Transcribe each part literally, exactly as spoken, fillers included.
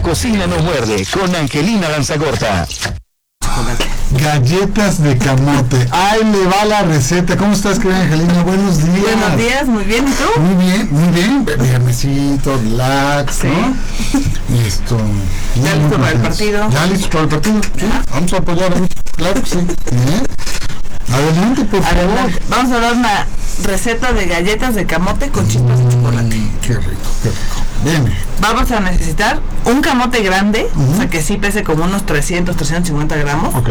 cocina no muerde con Angelina Lanzagorta. Galletas de camote. Ahí le va la receta. ¿Cómo estás, querida Angelina? Buenos días. Buenos días, muy bien. ¿Y tú? Muy bien, muy bien. Viernesito, relax, sí. ¿no? Y esto. ¿Ya listo para el partido? Ya listo para el partido. Sí. Vamos a apoyar. Claro que sí. ¿Eh? Adelante, por favor. Adelante. Vamos a hablar una receta de galletas de camote con chispas de chocolate. Mm, qué rico, qué rico. Bien. Vamos a necesitar un camote grande, uh-huh. o sea que sí pese como unos trescientos, trescientos cincuenta gramos. Ok.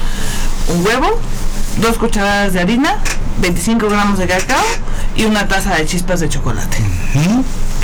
Un huevo, dos cucharadas de harina, veinticinco gramos de cacao y una taza de chispas de chocolate. Uh-huh.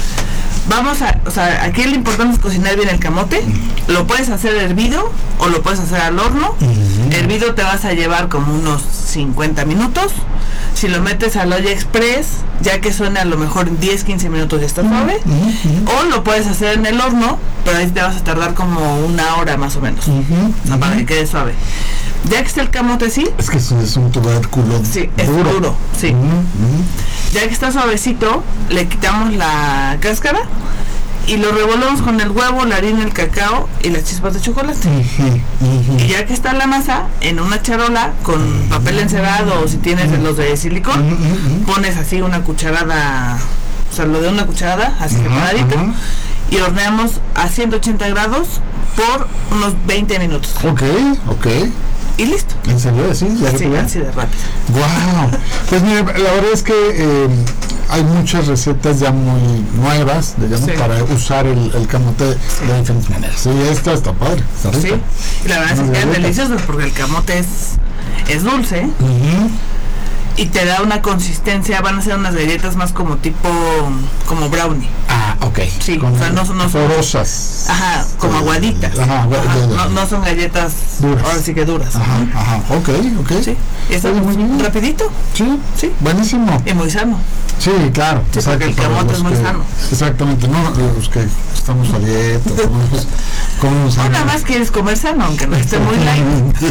Vamos a, o sea, aquí lo importante es cocinar bien el camote. Uh-huh. Lo puedes hacer hervido o lo puedes hacer al horno. Uh-huh. Hervido te vas a llevar como unos cincuenta minutos. Si lo metes al olla express, ya que suena a lo mejor en diez, quince minutos ya está suave. Uh-huh. O lo puedes hacer en el horno, pero ahí te vas a tardar como una hora más o menos. Uh-huh. O sea, para que quede suave. Ya que está el camote así. Es que eso es un tubérculo. Sí, es duro, duro sí. Uh-huh. Uh-huh. Ya que está suavecito, le quitamos la cáscara y lo revolvemos con el huevo, la harina, el cacao y las chispas de chocolate. Uh-huh, uh-huh. Y ya que está la masa, en una charola con uh-huh. papel encerado o si tienes uh-huh. los de silicón, uh-huh. pones así una cucharada, o sea, lo de una cucharada, así uh-huh. separadito, uh-huh. y horneamos a ciento ochenta grados por unos veinte minutos. Ok, ok. Y listo. ¿En serio? ¿Así? Sí, así de rápido. ¡Wow! Pues mira, la verdad es que eh, hay muchas recetas ya muy nuevas, digamos, sí. para usar el, el camote sí. de diferentes maneras. Sí, esta está padre, está rica. Sí, y la verdad es que quedan deliciosos porque el camote es, es dulce. Uh-huh. Y te da una consistencia, van a ser unas galletas más como tipo, como brownie. Ah, ok. Sí, con o sea, no, no son... porosas. Ajá, como aguaditas. Ajá, ajá, no, no son galletas, duras. Ahora sí que duras. Ajá, ajá, ok, ok. Sí, y está muy bien. Rapidito. Sí, sí. Buenísimo. Y muy sano. Sí, claro. Sí, porque el camote es muy que, sano. Exactamente, no, los que estamos a dieta, comemos, comemos sano. Nada más quieres comer sano, aunque no esté muy light.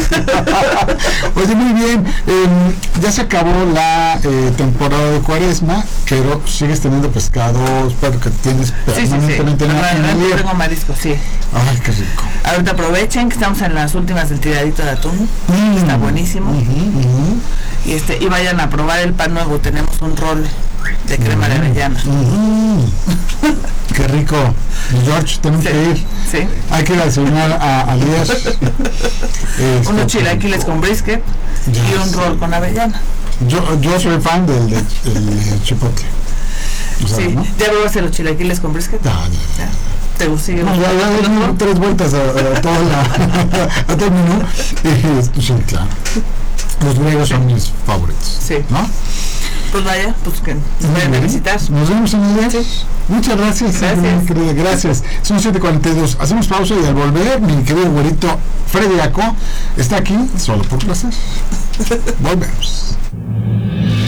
Oye, muy bien, eh, ya se acabó la eh, temporada de Cuaresma, pero sigues teniendo pescado, espero que tienes permanentemente sí, sí, sí. en el día. Tengo marisco, sí. Ay, qué rico. Ahorita aprovechen que estamos en las últimas del tiradito de atún, mm. está buenísimo. Uh-huh, uh-huh. Y este y vayan a probar el pan nuevo, tenemos un rol de crema uh-huh. de avellana. Uh-huh. Qué rico. George, tenemos sí, que ir. Sí. Hay que ir a desayunar a Alias. este, Unos chilaquiles con brisket yes. y un rol con avellana. Yo, yo soy fan del, del, del chipotle. O sea, sí, ¿no? ¿Ya probaste los chilaquiles con brisket? No, ya, ya. ¿Te gusta? No, ya, ya, ya tres vueltas a, a, toda la, a todo el menú. Y, sí, claro. Los griegos sí. son mis favoritos. Sí. ¿No? Pues vaya, pues que nos vayan a visitar. Nos vemos en el día. Sí. Muchas gracias, gracias. Mi querida, gracias. Son siete cuarenta y dos. Hacemos pausa y al volver, mi querido güerito Freddy Aco está aquí solo por placer. Volvemos.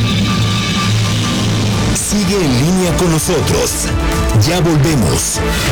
Sigue en línea con nosotros. Ya volvemos.